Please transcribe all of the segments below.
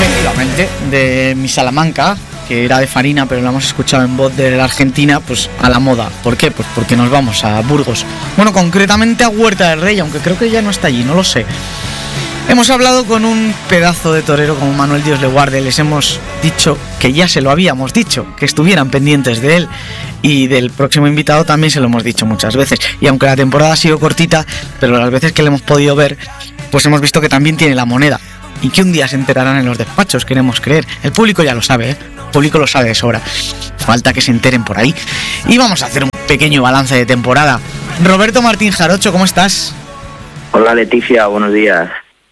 Efectivamente, de mi Salamanca, que era de Farina, pero lo hemos escuchado en voz de la Argentina, pues a la moda. ¿Por qué? Pues porque nos vamos a Burgos. Bueno, concretamente a Huerta del Rey, aunque creo que ya no está allí, no lo sé. Hemos hablado con un pedazo de torero como Manuel Dios le guarde. Les hemos dicho que ya se lo habíamos dicho, que estuvieran pendientes de él. Y del próximo invitado también se lo hemos dicho muchas veces. Y aunque la temporada ha sido cortita, pero las veces que le hemos podido ver, pues hemos visto que también tiene la moneda. Y que un día se enterarán en los despachos, queremos creer. El público ya lo sabe, ¿eh? El público lo sabe de sobra. Falta que se enteren por ahí. Y vamos a hacer un pequeño balance de temporada. Roberto Martín Jarocho, ¿cómo estás? Hola Leticia, buenos días.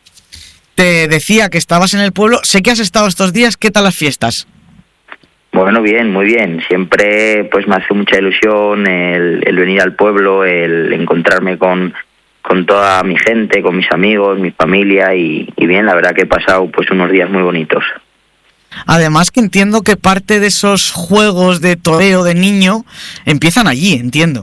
Te decía que estabas en el pueblo. Sé que has estado estos días. ¿Qué tal las fiestas? Bueno, bien, muy bien. Siempre pues me hace mucha ilusión el venir al pueblo, el encontrarme con toda mi gente, con mis amigos, mi familia y bien, la verdad que he pasado pues unos días muy bonitos. Además que entiendo que parte de esos juegos de toreo de niño empiezan allí, entiendo.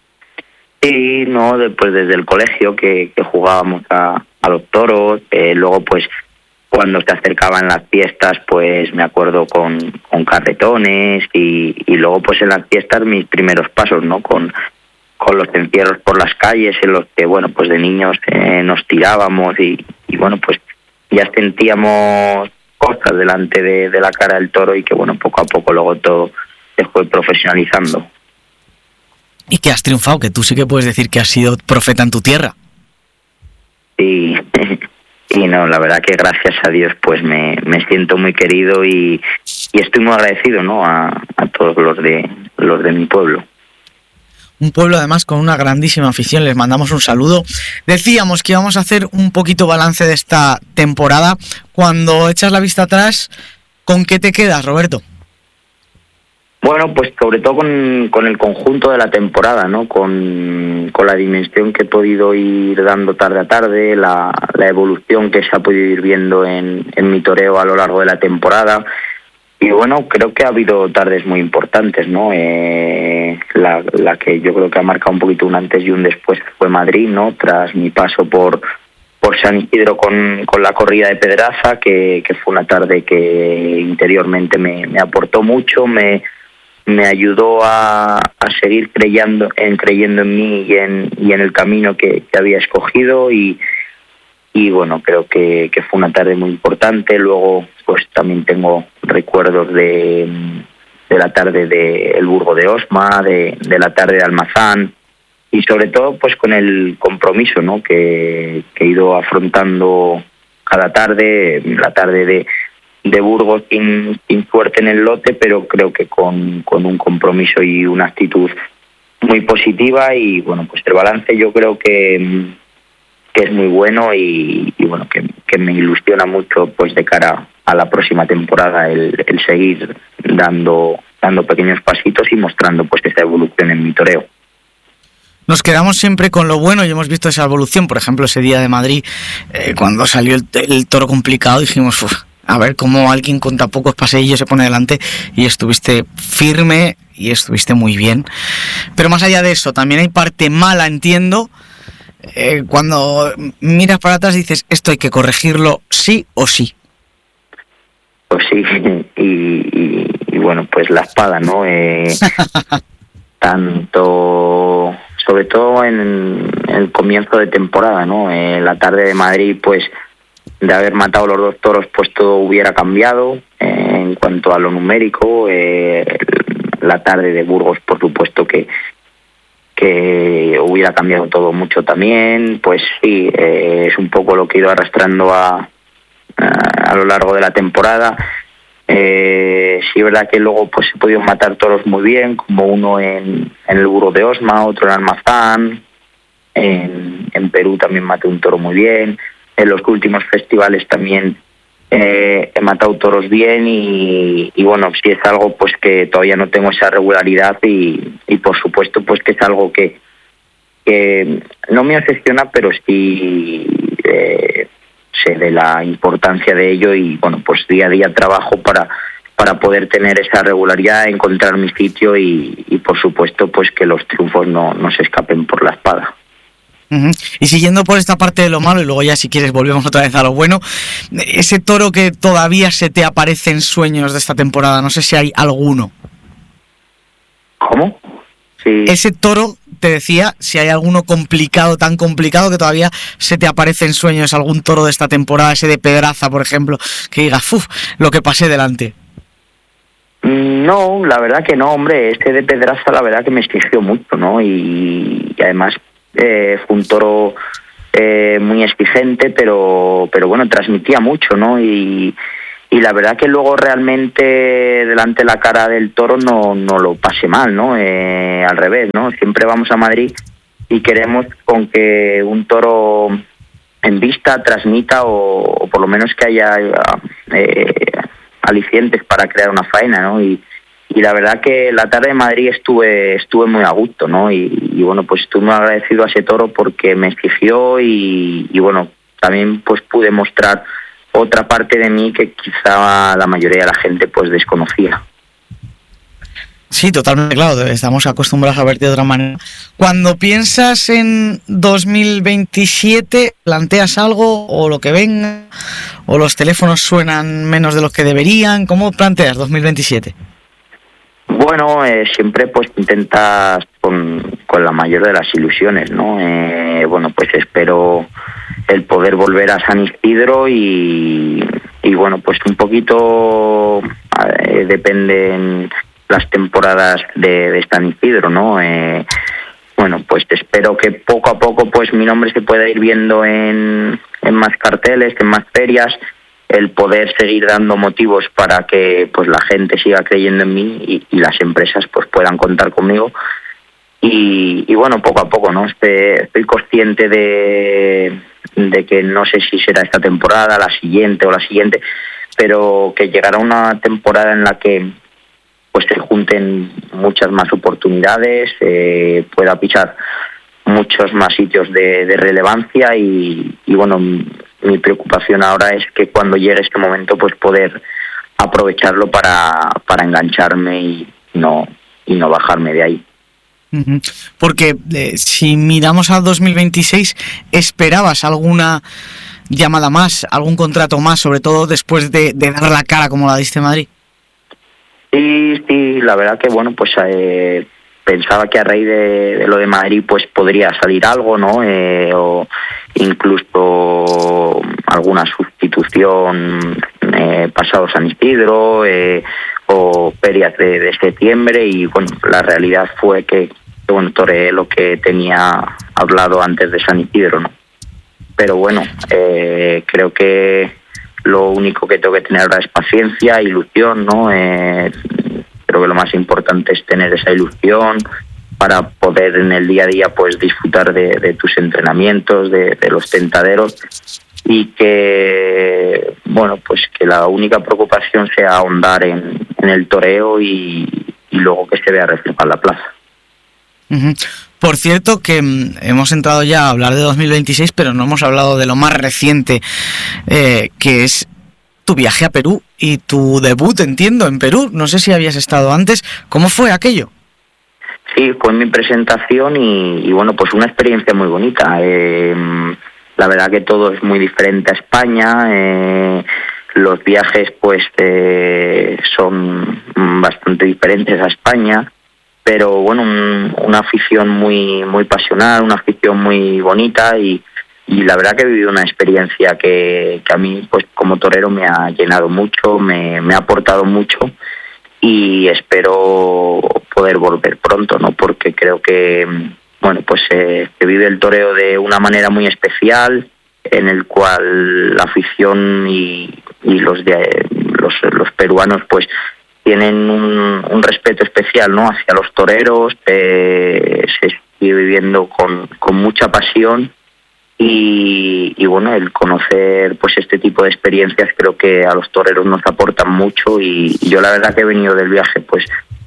Sí, no, pues desde el colegio que jugábamos a los toros, luego pues cuando se acercaban las fiestas pues me acuerdo con carretones y luego pues en las fiestas mis primeros pasos, ¿no? Con los encierros por las calles en los que, bueno, pues de niños nos tirábamos y bueno, pues ya sentíamos cosas delante de la cara del toro y que, bueno, poco a poco luego todo se fue profesionalizando. Y que has triunfado, que tú sí que puedes decir que has sido profeta en tu tierra. Sí, y no, la verdad que gracias a Dios pues me siento muy querido y estoy muy agradecido, ¿no? a todos los de mi pueblo. Un pueblo además con una grandísima afición, les mandamos un saludo. Decíamos que íbamos a hacer un poquito balance de esta temporada. Cuando echas la vista atrás, ¿con qué te quedas, Roberto? Bueno, pues sobre todo con el conjunto de la temporada, ¿no? Con la dimensión que he podido ir dando tarde a tarde, la evolución que se ha podido ir viendo en mi toreo a lo largo de la temporada. Y bueno, creo que ha habido tardes muy importantes, ¿no? La que yo creo que ha marcado un poquito un antes y un después fue Madrid, ¿no? Tras mi paso por San Isidro con la corrida de Pedraza, que fue una tarde que interiormente me aportó mucho, me ayudó a seguir creyendo en mí y en el camino que había escogido y bueno, creo que fue una tarde muy importante. Luego pues también tengo recuerdos de la tarde de el Burgo de Osma, de la tarde de Almazán y sobre todo pues con el compromiso, ¿no? que he ido afrontando cada tarde, la tarde de Burgos sin suerte en el lote, pero creo que con un compromiso y una actitud muy positiva y bueno, pues el balance yo creo que es muy bueno y bueno, que me ilusiona mucho pues de cara a la próxima temporada el seguir dando pequeños pasitos y mostrando pues esta evolución en mi toreo. Nos quedamos siempre con lo bueno y hemos visto esa evolución. Por ejemplo, ese día de Madrid, cuando salió el toro complicado, dijimos, a ver cómo alguien con tan pocos paseillos se pone delante, y estuviste firme y estuviste muy bien. Pero más allá de eso, también hay parte mala, entiendo. Cuando miras para atrás dices, esto hay que corregirlo sí o sí. Pues sí, y bueno, pues la espada, ¿no? Tanto, sobre todo en el comienzo de temporada, ¿no? La tarde de Madrid, pues de haber matado los dos toros, pues todo hubiera cambiado en cuanto a lo numérico. La tarde de Burgos, por supuesto que hubiera cambiado todo mucho también. Pues sí, es un poco lo que he ido arrastrando a lo largo de la temporada. Sí, es verdad que luego pues he podido matar toros muy bien, como uno en el Burgo de Osma, otro en Almazán. En Perú también maté un toro muy bien. En los últimos festivales también he matado toros bien y bueno, sí es algo pues que todavía no tengo esa regularidad y por supuesto pues que es algo que no me obsesiona, pero sí sé de la importancia de ello y bueno, pues día a día trabajo para poder tener esa regularidad, encontrar mi sitio y por supuesto pues que los triunfos no se escapen por la espada. Uh-huh. Y siguiendo por esta parte de lo malo, y luego ya si quieres volvemos otra vez a lo bueno, ese toro que todavía se te aparece en sueños de esta temporada, no sé si hay alguno. ¿Cómo? Sí. Ese toro, te decía, si hay alguno complicado, tan complicado que todavía se te aparece en sueños, algún toro de esta temporada, ese de Pedraza, por ejemplo, que diga, ¡uf!, lo que pasé delante. No, la verdad que no, hombre, este de Pedraza la verdad que me exigió mucho, ¿no? Y además fue un toro muy exigente, pero bueno, transmitía mucho, ¿no? Y la verdad que luego realmente delante de la cara del toro no lo pasé mal, ¿no? Al revés, ¿no? Siempre vamos a Madrid y queremos con que un toro en vista transmita o por lo menos que haya alicientes para crear una faena, ¿no? Y la verdad que la tarde de Madrid estuve muy a gusto, ¿no? Y bueno, pues estuve muy agradecido a ese toro porque me exigió y bueno, también pues pude mostrar otra parte de mí que quizá la mayoría de la gente pues desconocía. Sí, totalmente, claro, estamos acostumbrados a verte de otra manera. Cuando piensas en 2027, ¿planteas algo o lo que venga? ¿O los teléfonos suenan menos de los que deberían? ¿Cómo planteas 2027? Bueno, siempre pues intentas con la mayor de las ilusiones, ¿no? Bueno, pues espero el poder volver a San Isidro y bueno, pues un poquito dependen las temporadas de San Isidro, ¿no? Bueno, pues espero que poco a poco pues mi nombre se pueda ir viendo en más carteles, en más ferias, el poder seguir dando motivos para que pues la gente siga creyendo en mí y las empresas pues puedan contar conmigo y bueno, poco a poco, ¿no? Estoy consciente de que no sé si será esta temporada, la siguiente, pero que llegará una temporada en la que pues se junten muchas más oportunidades, pueda pisar muchos más sitios de relevancia y bueno, mi preocupación ahora es que cuando llegue este momento pues poder aprovecharlo para engancharme y no bajarme de ahí. Porque si miramos a 2026, ¿esperabas alguna llamada más, algún contrato más, sobre todo después de dar la cara como la diste en Madrid? Sí, la verdad que bueno, pues pensaba que a raíz de lo de Madrid pues podría salir algo, ¿no? O incluso alguna sustitución pasado San Isidro o ferias de septiembre y bueno, la realidad fue que bueno, toreé lo que tenía hablado antes de San Isidro, ¿no? Pero bueno, creo que lo único que tengo que tener ahora es paciencia, ilusión, ¿no? Creo que lo más importante es tener esa ilusión para poder en el día a día pues disfrutar de tus entrenamientos, de los tentaderos y que bueno, pues que la única preocupación sea ahondar en el toreo y luego que se vea reflejada la plaza. Uh-huh. Por cierto que hemos entrado ya a hablar de 2026, pero no hemos hablado de lo más reciente, que es tu viaje a Perú y tu debut, entiendo, en Perú. No sé si habías estado antes. ¿Cómo fue aquello? Sí, fue mi presentación y bueno, pues una experiencia muy bonita. La verdad que todo es muy diferente a España. Los viajes pues son bastante diferentes a España. Pero bueno, una afición muy pasional, una afición muy bonita y la verdad que he vivido una experiencia que a mí pues como torero me ha llenado mucho, me ha aportado mucho y espero poder volver pronto, ¿no? Porque creo que bueno, pues se vive el toreo de una manera muy especial en el cual la afición y los peruanos pues tienen un respeto especial, ¿no? Hacia los toreros, se sigue viviendo con mucha pasión y bueno, el conocer pues este tipo de experiencias creo que a los toreros nos aportan mucho y yo la verdad que he venido del viaje pues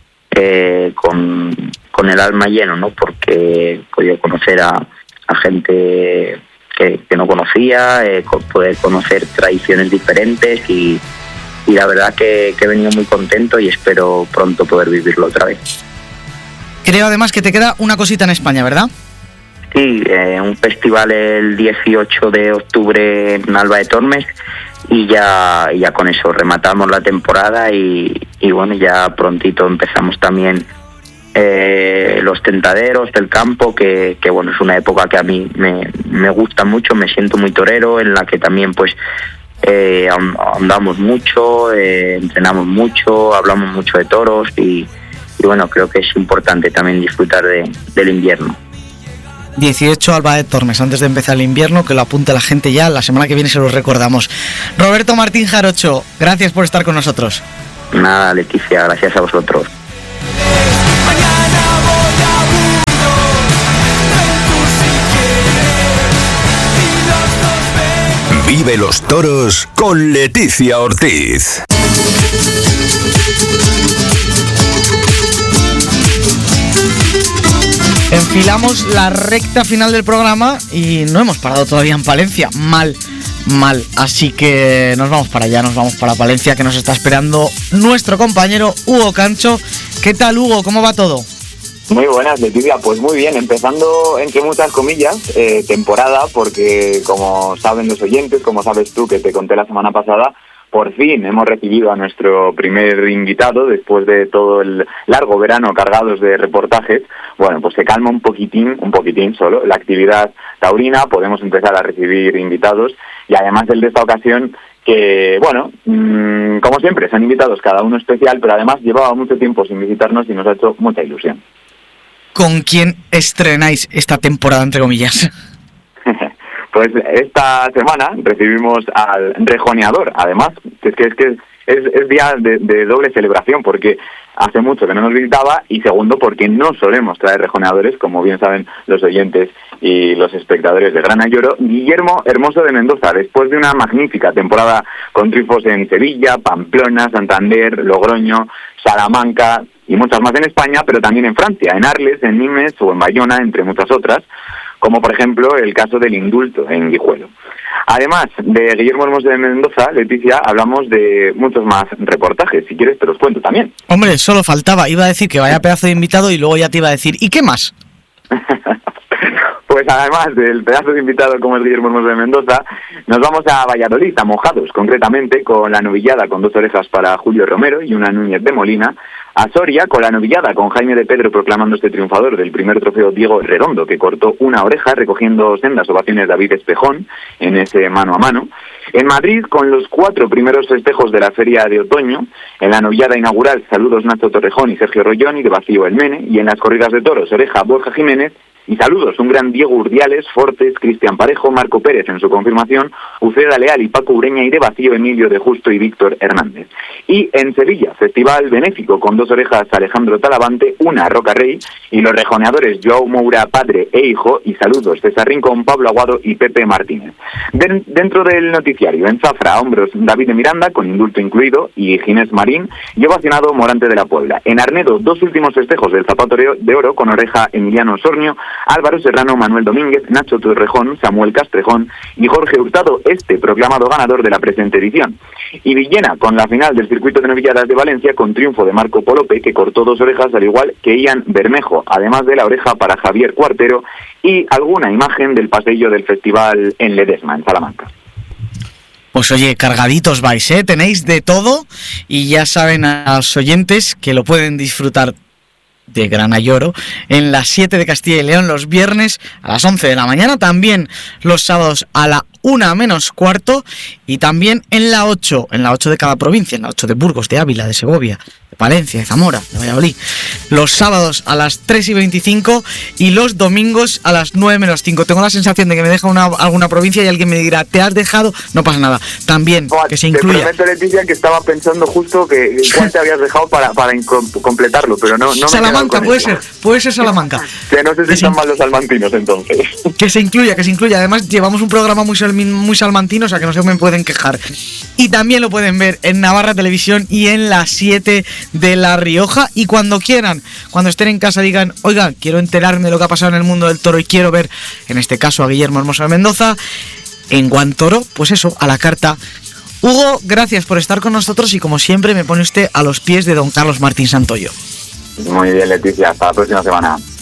con el alma lleno, ¿no? Porque he podido conocer a gente que no conocía, poder conocer tradiciones diferentes y la verdad que he venido muy contento y espero pronto poder vivirlo otra vez. Creo además que te queda una cosita en España, ¿verdad? Sí, un festival el 18 de octubre en Alba de Tormes y ya con eso rematamos la temporada y bueno, ya prontito empezamos también los tentaderos del campo, que bueno, es una época que a mí me gusta mucho, me siento muy torero, en la que también pues andamos mucho, entrenamos mucho, hablamos mucho de toros y bueno, creo que es importante también disfrutar del invierno. 18 Alba de Tormes, antes de empezar el invierno, que lo apunte la gente ya, la semana que viene se los recordamos. Roberto Martín Jarocho, gracias por estar con nosotros. Nada, Leticia, gracias a vosotros. Vive los toros con Leticia Ortiz. Enfilamos la recta final del programa y no hemos parado todavía en Palencia. Mal. Así que nos vamos para allá, nos vamos para Palencia, que nos está esperando nuestro compañero Hugo Cancho. ¿Qué tal, Hugo? ¿Cómo va todo? Muy buenas, Leticia. Pues muy bien, empezando entre muchas comillas, temporada, porque como saben los oyentes, como sabes tú que te conté la semana pasada, por fin hemos recibido a nuestro primer invitado después de todo el largo verano cargados de reportajes. Bueno, pues se calma un poquitín solo la actividad taurina, podemos empezar a recibir invitados y además el de esta ocasión que, bueno, como siempre, son invitados cada uno especial, pero además llevaba mucho tiempo sin visitarnos y nos ha hecho mucha ilusión. ¿ ¿Con quién estrenáis esta temporada, entre comillas? Pues esta semana recibimos al rejoneador, además, que es día de doble celebración, porque hace mucho que no nos visitaba y segundo porque no solemos traer rejoneadores, como bien saben los oyentes y los espectadores de Gran Ayoro. Guillermo Hermoso de Mendoza, después de una magnífica temporada con triunfos en Sevilla, Pamplona, Santander, Logroño, Salamanca y muchas más en España, pero también en Francia, en Arles, en Nimes o en Bayona, entre muchas otras, como por ejemplo el caso del indulto en Guijuelo. Además de Guillermo Hermoso de Mendoza, Leticia, hablamos de muchos más reportajes. Si quieres te los cuento también. Hombre, solo faltaba. Iba a decir que vaya pedazo de invitado y luego ya te iba a decir, ¿y qué más? Pues además del pedazo de invitado como es Guillermo Hermoso de Mendoza, nos vamos a Valladolid, a Mojados, concretamente con la novillada con 2 orejas para Julio Romero y una Núñez de Molina, a Soria con la novillada con Jaime de Pedro proclamándose triunfador del primer trofeo Diego Redondo, que cortó una oreja recogiendo sendas ovaciones David Espejón en ese mano a mano. En Madrid con los 4 primeros festejos de la Feria de Otoño, en la novillada inaugural saludos Nacho Torrejón y Sergio Rollón y de Vacío El Mene, y en las corridas de toros oreja Borja Jiménez y saludos un gran Diego Urdiales, Fortes, Cristian Parejo, Marco Pérez en su confirmación, Uceda Leal y Paco Ureña, y de Vacío Emilio de Justo y Víctor Hernández. Y en Sevilla, festival benéfico con 2 orejas Alejandro Talavante, una Roca Rey y los rejoneadores Joao Moura padre e hijo, y saludos César Rincón, Pablo Aguado y Pepe Martínez. Dentro del noticiario, en Zafra, a hombros David de Miranda, con indulto incluido, y Ginés Marín, y ovacionado Morante de la Puebla. En Arnedo, 2 últimos festejos del Zapato de Oro con oreja Emiliano Sornio, Álvaro Serrano, Manuel Domínguez, Nacho Torrejón, Samuel Castrejón y Jorge Hurtado, proclamado ganador de la presente edición. Y Villena, con la final del circuito de novilladas de Valencia, con triunfo de Marco Polope, que cortó 2 orejas, al igual que Ian Bermejo, además de la oreja para Javier Cuartero y alguna imagen del pasillo del festival en Ledesma, en Salamanca. Pues oye, cargaditos vais, tenéis de todo y ya saben a los oyentes que lo pueden disfrutar de Gran Ayoro en las 7 de Castilla y León los viernes a las 11 de la mañana, también los sábados a la 1 menos cuarto y también en la 8 de cada provincia, en la 8 de Burgos, de Ávila, de Segovia, de Palencia, de Zamora, de Valladolid, los sábados a las 3:25 y los domingos a las 9 menos 5. Tengo la sensación de que me deja alguna provincia y alguien me dirá, ¿te has dejado? No pasa nada. También que se incluya. Te prometo, Leticia, que estaba pensando justo que cuál te habías dejado para completarlo, pero no Salamanca, puede ser Salamanca. Que no sé si están mal los salmantinos entonces. Que se incluya. Además llevamos un programa muy salmantino, o sea que no se me pueden quejar. Y también lo pueden ver en Navarra Televisión y en las 7 de La Rioja. Y cuando quieran, cuando estén en casa, digan, oigan, quiero enterarme de lo que ha pasado en el mundo del toro y quiero ver, en este caso, a Guillermo Hermoso de Mendoza en Guantoro, pues eso, a la carta. Hugo, gracias por estar con nosotros y como siempre me pone usted a los pies de don Carlos Martín Santoyo. Muy bien, Leticia, hasta la próxima semana.